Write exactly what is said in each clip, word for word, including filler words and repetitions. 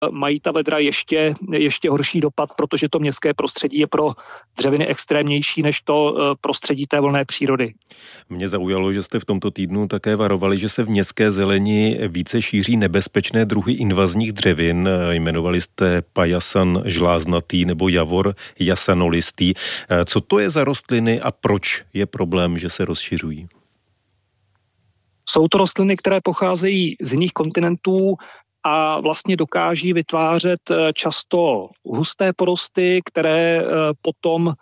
mají ta vedra ještě, ještě horší dopad, protože to městské prostředí je pro dřeviny extrémnější než to prostředí té volné přírody. Mě zaujalo, že jste v tomto týdnu také varovali, že se v městské zeleni více šíří nebezpečné druhy invazních dřevin. Jmenovali jste pajasan žláznatý nebo javor jasanolistý. Co to je za rostliny a proč je problém, že se rozšiřují? Jsou to rostliny, které pocházejí z jiných kontinentů a vlastně dokáží vytvářet často husté porosty, které potom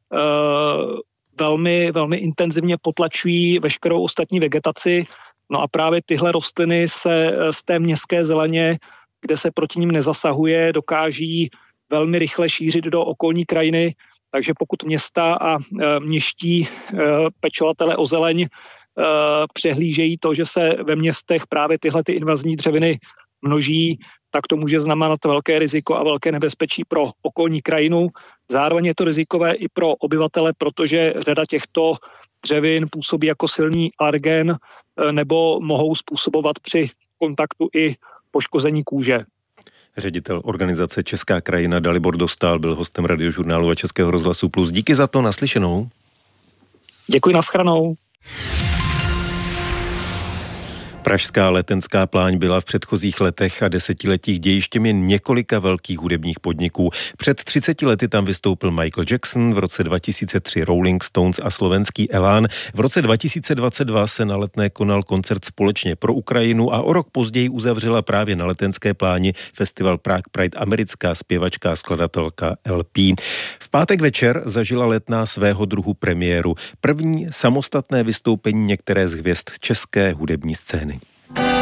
velmi, velmi intenzivně potlačují veškerou ostatní vegetaci. No a právě tyhle rostliny se z té městské zeleně, kde se proti nim nezasahuje, dokáží velmi rychle šířit do okolní krajiny. Takže pokud města a městští pečovatele o zeleň přehlížejí to, že se ve městech právě tyhle ty invazní dřeviny množí, tak to může znamenat velké riziko a velké nebezpečí pro okolní krajinu. Zároveň je to rizikové i pro obyvatele, protože řada těchto dřevin působí jako silný alergen nebo mohou způsobovat při kontaktu i poškození kůže. Ředitel organizace Česká krajina Dalibor Dostál byl hostem Radiožurnálu a Českého rozhlasu Plus. Díky za to, naslyšenou. Děkuji, nashledanou. Pražská letenská pláň byla v předchozích letech a desetiletích dějištěm jen několika velkých hudebních podniků. Před třiceti lety tam vystoupil Michael Jackson, v roce dva tisíce tři Rolling Stones a slovenský Elán. V roce dva tisíce dvacet dva se na Letné konal koncert společně pro Ukrajinu a o rok později uzavřela právě na letenské pláni festival Prague Pride americká zpěvačka a skladatelka El P. V pátek večer zažila Letná svého druhu premiéru. První samostatné vystoupení některé z hvězd české hudební scény.